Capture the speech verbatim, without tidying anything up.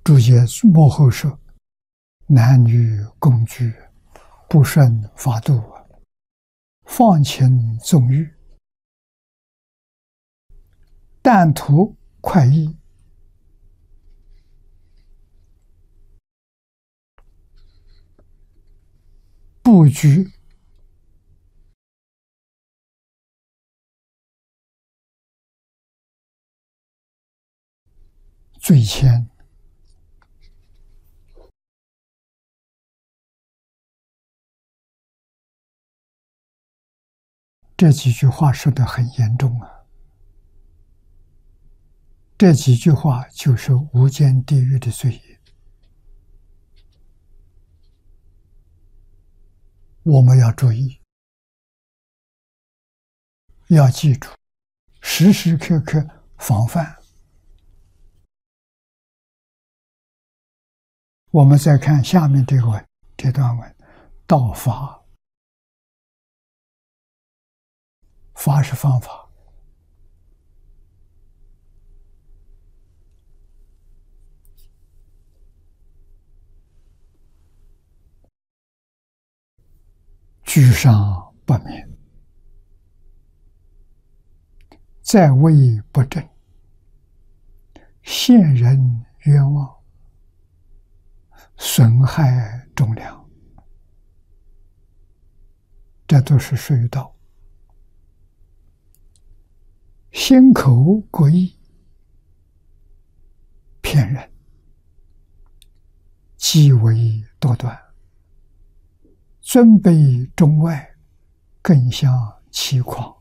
注解幕后说：男女共居，不胜法度，放情纵欲，但图快意，不拘罪愆。这几句话说得很严重啊！这几句话就是无间地狱的罪业。我们要注意，要记住，时时刻刻防范。我们再看下面这个文，这段文，道法，法是方法，居上不免，在位不正，陷人冤枉，损害忠良，这都是属于道。心口过意，骗人，极为多端，尊卑中外，更相欺诳。